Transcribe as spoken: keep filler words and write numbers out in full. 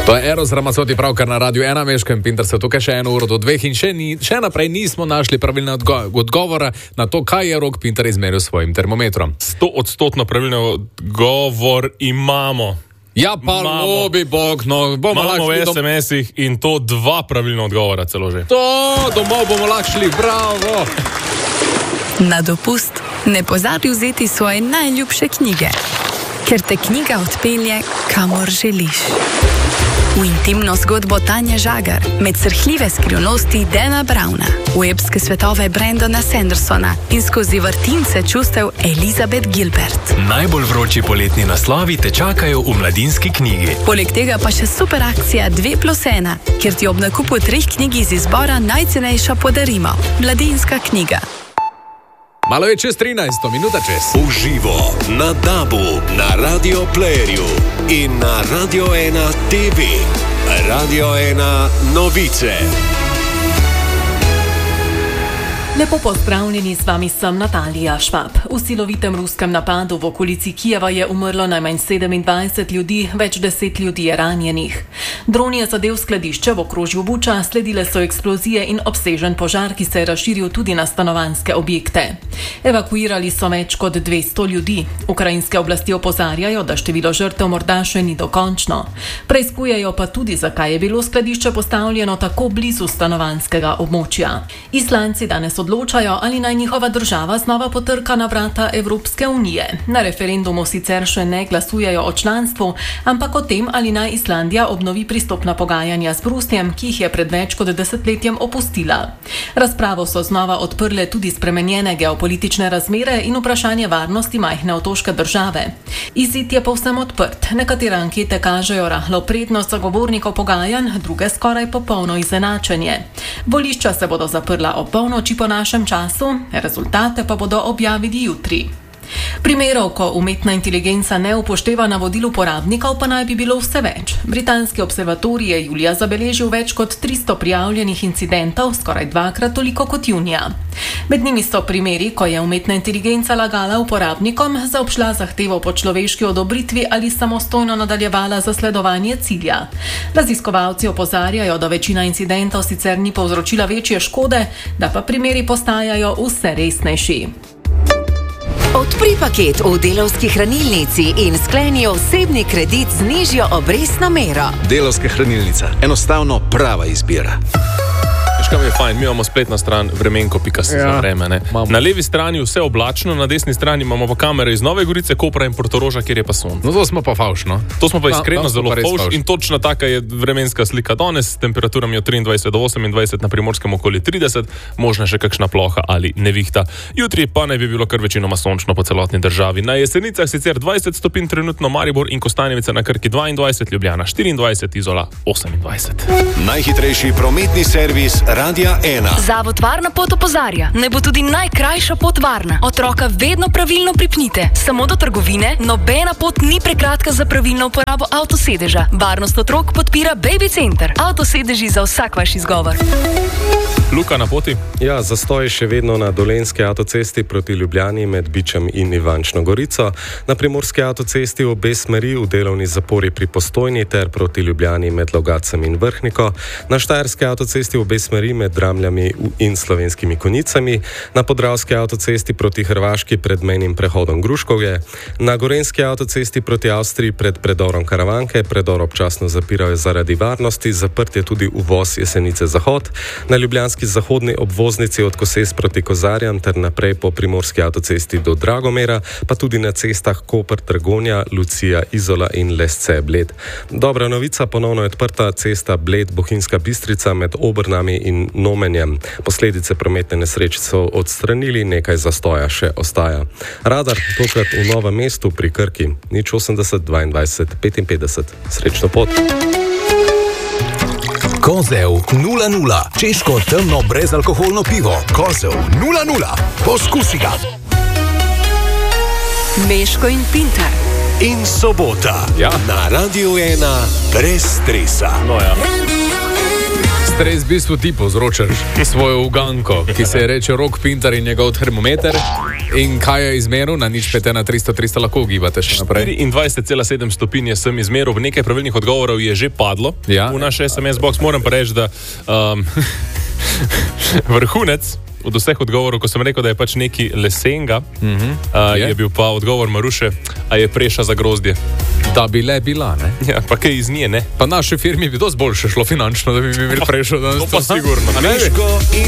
To je Eros Ramazzotti pravkar na Radiu ena, Meško in Pintar se tukaj še eno uro do dveh in še, ni, še naprej nismo našli pravilne odgo odgovora na to, kaj je Rok Pintar izmeril s svojim termometrom. Sto odstotno pravilno odgovor imamo. Ja, pa lobi bog, no, bomo Imamo v es em esih in to dva pravilna odgovora celo že. To, domov bomo lahko šli, bravo! Na dopust ne pozabi vzeti svoje najljubše knjige, ker te knjiga odpelje, kamor želiš. V intimno zgodbo Tanje Žagar, med srhljive skrivnosti Dana Browna, v epske svetove Brandona Sandersona in skozi vrtince čustev Elizabeth Gilbert. Najbolj vroči poletni naslovi te čakajo v Mladinski knjigi. Poleg tega pa še super akcija dve plus ena, kjer ti ob nakupu treh knjig iz izbora najcenejša podarimo. Mladinska knjiga. Malo je čez trinajsto, minuta čez. Uživo na Dabu, na Radio Playerju in na Radio ena te ve. Radio ena novice. Lepo pozdravljeni, z vami sem Natalija Švab. V silovitem ruskem napadu v okolici Kijeva je umrlo najmanj sedemindvajset ljudi, več deset ljudi je ranjenih. Dron je zadel skladišče v okrožju Buča, sledile so eksplozije in obsežen požar, ki se je razširil tudi na stanovanjske objekte. Evakuirali so več kot dvesto ljudi. Ukrajinske oblasti opozarjajo, da število žrtev morda še ni dokončno. Preiskujejo pa tudi, zakaj je bilo skladišče postavljeno tako blizu stanovanjskega območja. Islandci danes odločajo, ali naj njihova država znova potrka na vrata Evropske unije. Na referendumu sicer še ne glasujejo o članstvu, ampak o tem, ali naj Islandija obnovi pristopna pogajanja z Brusljem, ki jih je pred več kot desetletjem opustila. Razpravo so znova odprle tudi spremenjene geopolitične razmere in vprašanje varnosti majhne otoške države. Izid je povsem odprt. Nekatere ankete kažejo rahlo prednost zagovornikov pogajanj, druge skoraj popolno izenačenje. Volišča se bodo zaprla ob polnoči po našem času, rezultate pa bodo objavili jutri. Primerov, ko umetna inteligenca ne upošteva navodil uporabnikov, pa naj bi bilo vse več. Britanski observatorij je julija zabeležil več kot tristo prijavljenih incidentov, skoraj dvakrat toliko kot junija. Med njimi so primeri, ko je umetna inteligenca lagala uporabnikom, zaobšla zahtevo po človeški odobritvi ali samostojno nadaljevala zasledovanje cilja. Raziskovalci opozarjajo, da večina incidentov sicer ni povzročila večje škode, da pa primeri postajajo vse resnejši. Odpri paket v Delavski hranilnici in skleni osebni kredit z nižjo obrestno mero. Delavska hranilnica. Enostavno prava izbira. Škam je fajn, mi imamo spletna stran vremenko pika si ja, za vreme. Ne? Na levi strani vse oblačno, na desni strani imamo pa kamere iz Nove Gorice, Kopra in Portoroža, kjer je pa sonce. No to smo pa favšno. To smo pa iskreno no, zelo favš in točno taka je vremenska slika danes, s temperaturami od triindvajset do osemindvajset, na Primorskem okoli trideset, možna še kakšna ploha ali nevihta. Jutri pa naj bi bilo kar večinoma sončno po celotni državi. Na Jesenicah sicer dvajset stopinj trenutno, Maribor in Kostanjevica na Krki dvaindvajset, Ljubljana štiriindvajset, Izola osemindvajset. Najhitrejši prometni servis Radia ena. Zavod Varna pot opozarja, ne bo tudi najkrajša pot varna. Otroka vedno pravilno pripnite. Samo do trgovine, nobena pot ni prekratka za pravilno uporabo avtosedeža. Varnost otrok podpira Baby Center. Avtosedeži za vsak vaš izgovor. Luka na poti? Ja, zastoj še vedno na Dolenjski avtocesti proti Ljubljani med Bičem in Ivančno Gorico, na Primorski avtocesti v obe smeri v delovni zapori pri Postojni ter proti Ljubljani med Logatcem in Vrhniko, na Štajerski avtocesti v obe smeri med Dramljami in Slovenskimi Konjicami, na Podravski avtocesti proti Hrvaški pred mejnim prehodom Gruškovje, na Gorenjski avtocesti proti Avstriji pred predorom Karavanke, predor občasno zapirajo zaradi varnosti, zaprt je tudi uvoz Jesenice Zahod, na Ljubljanski zahodni obvoznici od Koses proti Kozarjam ter naprej po Primorski avtocesti do Dragomera, pa tudi na cestah Koper, Dragonja, Lucija, Izola in Lesce, Bled. Dobra novica, ponovno je odprta cesta Bled, Bohinjska Bistrica med Obrnami in Nomenjem. Posledice prometne nesreče so odstranili, nekaj zastoja še ostaja. Radar tokrat v Novem mestu pri Krki, nič osemdeset dvaindvajset petinpetdeset. Srečno pot! Kozel nula nula. Češko temno brezalkoholno pivo. Kozel nula nula. Poskusi ga. Meško in Pintar. In sobota. Ja. Na Radiu ena brez stresa. No ja. Stres v bistvu ti povzročaš svojo uganko, ki se je reče Rok Pintar in njegov termometer. In kaj je izmeril na nič pet ena tristo tristo, lahko ugibate še naprej? štiriindvajset celih sedem stopinje sem izmeril, nekaj pravilnih odgovorov je že padlo ja. v naš es em es box. Moram pa reči, da um, vrhunec od vseh odgovorov, ko sem rekel, da je pač neki lesenga, mm-hmm. uh, je. je bil pa odgovor Maruše, a je preša za grozdje. Da bi le bila, ne? Ja, pa kaj iz nje, ne? Pa naši firmi bi dosti boljše šlo finančno, da bi mi imeli prešo. To pa sigurno.